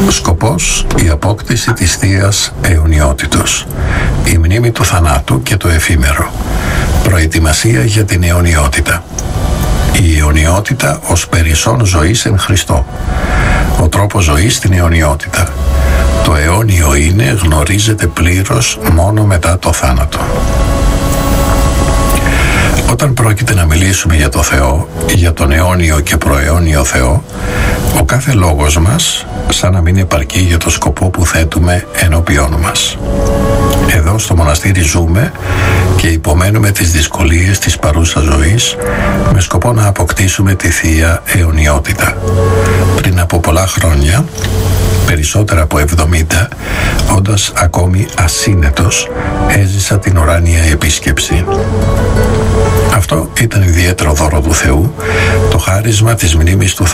Σκοπός η απόκτηση της θείας αιωνιότητος, η μνήμη του θανάτου και το εφήμερο, προετοιμασία για την αιωνιότητα. Η αιωνιότητα ως περισσόν ζωής εν Χριστώ, ο τρόπος ζωής στην αιωνιότητα. Το αιώνιο είναι γνωρίζεται πλήρως μόνο μετά το θάνατο. Όταν πρόκειται να μιλήσουμε για το Θεό, για τον αιώνιο και προαιώνιο Θεό, ο κάθε λόγος μας σαν να μην επαρκεί για το σκοπό που θέτουμε ενώπιόν μας. Εδώ στο μοναστήρι ζούμε και υπομένουμε τις δυσκολίες της παρούσας ζωής με σκοπό να αποκτήσουμε τη Θεία Αιωνιότητα. Πριν από πολλά χρόνια, περισσότερα από 70, όντας ακόμη ασύνετος, έζησα την ουράνια επίσκεψη. Αυτό ήταν ιδιαίτερο δώρο του Θεού, το χάρισμα της μνήμης του